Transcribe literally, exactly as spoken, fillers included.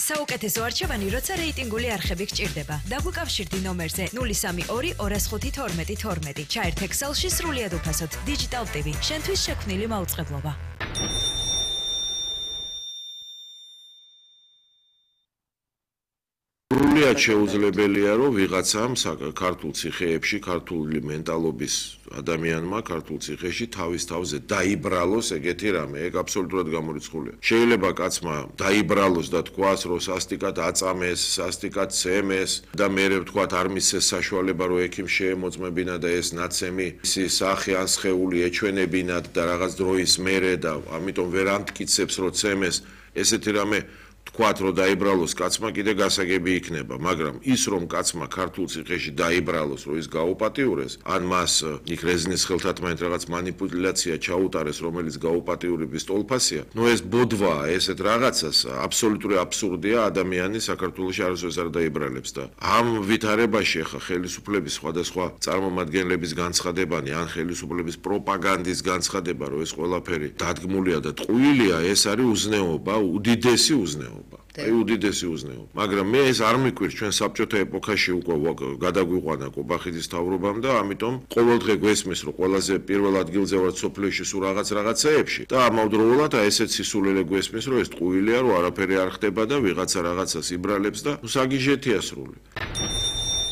საუკეთესო არჩევანი, როცა რეიტინგული არხები გჭირდება. დაგვიკავშირდი ნომერზე ნული სამი ორი ორას ხუთი თორმეტი თორმეტი. ჩაერთ Excel-ში სრულიად უფასოდ. Digital ტი ვი, შენთვის შექმნილი მაუწყებლობა. სრულიად შეუძლებელია, რომ ვიღაცამ ქართულ ციხეებში, ქართული მენტალობის ადამიანმა ქართულ ციხეში თავის თავზე დაიბრალოს ეგეთი რამე, ეგ აბსოლუტურად გამორიცხულია. შეიძლება კაცმა დაიბრალოს და თქვას, რომ სასტიკად აწამეს, სასტიკად ცემეს და მერე ვთქვათ არ მისცეს საშუალება, რომ ექიმ შეემოწმებინა და ეს ნაცემი ისი სახე ან სხეული ეჩვენებინათ და რაღაც დროის მერე და ამიტომ ვერ ამტკიცებს, რომ ცემეს, ესეთი რამე თქვათ, რომ დაიბრალოს კაცმა კიდე გასაგები იქნება, მაგრამ ის რომ კაცმა ქართულ ციხეში დაიბრალოს, რომ ის გაუპატიურეს, ან მას იქ რეზნის ხელთათმანეთ რაღაც მანიპულაცია ჩაუტარეს, რომელიც გაუპატიურების ტოლფასია, ნუ ეს ბოდვაა, ესეთ რაღაცას აბსოლუტური აბსურდია, ადამიანი საქართველოში არასდროს არ დაიბრალებს და ამ ვითარებაში ახლა ხელისუფლების სხვადასხვა წარმომადგენლების განცხადებანი, ან ხელისუფლების პროპაგანდის განცხადება, რომ ეს ყველაფერი დადგმულია და ტყუილია, ეს არის უზნეობა, უდიდესი უზნეობა. აი უდიდესი უზნეობა. მაგრამ მე ეს არ მიკვირს ჩვენ საბჭოთა ეპოქაში უკვე გადაგვიყვანა კობახიძის თავრობამ და ამიტომ ყოველდღე გვესმის რომ ყველაზე პირველ ადგილზე ვარ სოფლიოში სულ რაღაც რაღაცეებში და ამავდროულად აი ესეც სისულელე გვესმის რომ ეს ტყუილია რომ არაფერი არ ხდება და ვიღაცა რაღაცას იბრალებს და საგიჟეთია სრული.